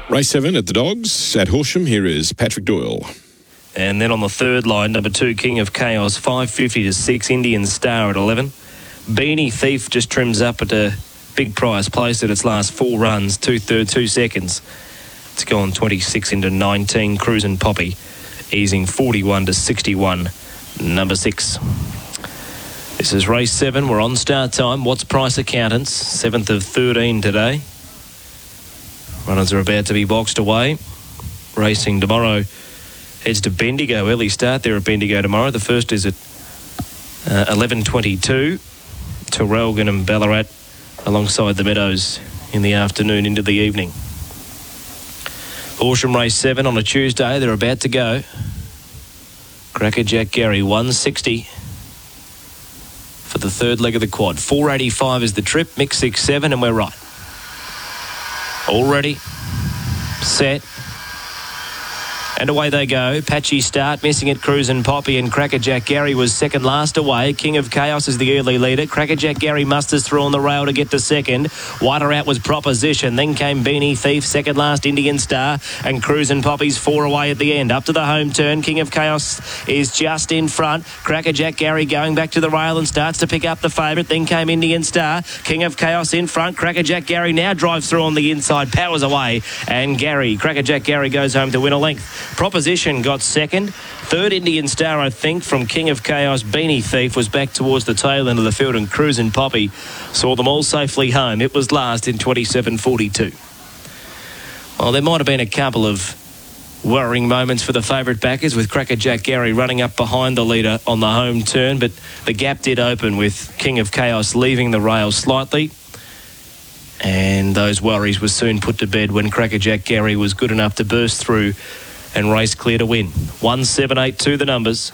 Race 7 at the Dogs at Horsham. Here is Patrick Doyle. And then on the third line, number 2, King of Chaos, 550 to 6, Indian Star at 11. Beanie Thief just trims up at a big prize, placed at its last 4 runs, 2 seconds. It's gone 26 into 19, Cruisin' Poppy, easing 41 to 61, number 6. This is race 7. We're on start time. What's Price Accountants, 7th of 13 today. Runners are about to be boxed away. Racing tomorrow heads to Bendigo. Early start there at Bendigo tomorrow. The first is at 11:22. Terrelgan and Ballarat alongside the Meadows in the afternoon into the evening. Horsham race 7 on a Tuesday. They're about to go. Crackerjack Gary, 160 for the third leg of the quad. 485 is the trip. Mix 6-7, and we're right. All ready, set, and away they go. Patchy start, missing it, Cruisin' Poppy, and Crackerjack Gary was second last away. King of Chaos is the early leader. Crackerjack Gary musters through on the rail to get to second. Wider out was Proposition. Then came Beanie Thief, second last Indian Star, and Cruisin' Poppy's 4 away at the end. Up to the home turn. King of Chaos is just in front. Crackerjack Gary going back to the rail and starts to pick up the favourite. Then came Indian Star. King of Chaos in front. Crackerjack Gary now drives through on the inside, powers away, and Crackerjack Gary goes home to win a length. Proposition got second. Third, Indian Star, I think, from King of Chaos. Beanie Thief was back towards the tail end of the field, and Cruisin' Poppy saw them all safely home. It was last in 27:42. Well, there might have been a couple of worrying moments for the favourite backers, with Crackerjack Gary running up behind the leader on the home turn, but the gap did open with King of Chaos leaving the rail slightly. And those worries were soon put to bed when Crackerjack Gary was good enough to burst through and race clear to win. 1-7-8-2 the numbers.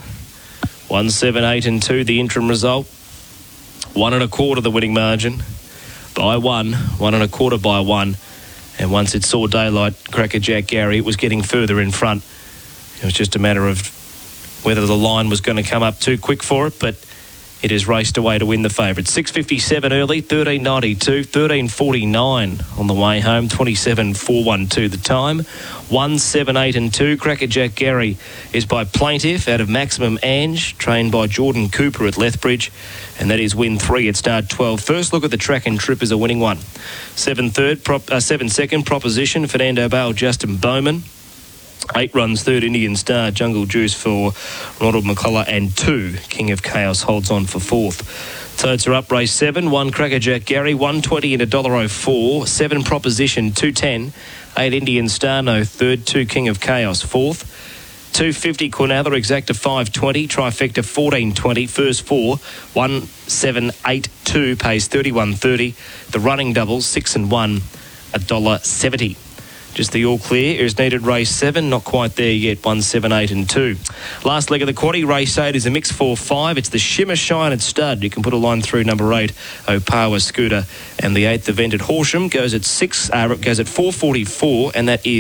1-7-8-2 the interim result. 1 1/4 the winning margin. By 1, 1 1/4 by 1. And once it saw daylight, Crackerjack Gary, it was getting further in front. It was just a matter of whether the line was going to come up too quick for it, but it has raced away to win the favourite. 6:57 early, 13:92, 13:49 on the way home, 27:412 the time. 1-7-8-2. Crackerjack Gary is by Plaintiff out of Maximum Ange, trained by Jordan Cooper at Lethbridge, and that is win 3 at start 12. First look at the track and trip is a winning 1. 7 second, Proposition, Fernando Bale, Justin Bowman. 8 runs, third, Indian Star, Jungle Juice for Ronald McCullough, and 2, King of Chaos holds on for 4th. Totes are up, race 7, 1 Crackerjack Gary, 120 and $1.04, 7 Proposition, 210, 8 Indian Star, no third, 2 King of Chaos, 4th. 250 Cornella, Exacta 520, Trifecta 1420, first 4, 1-7-8-2 pays 31.30. The running doubles 6 and 1, $1.70. Just the all clear is needed, race 7, not quite there yet, 1-7-8-2. Last leg of the quaddie, race 8 is a mix 4-5. It's the Shimmer Shine at stud. You can put a line through number 8, Opawa Scooter, and the 8th event at Horsham goes at 4:44, and that is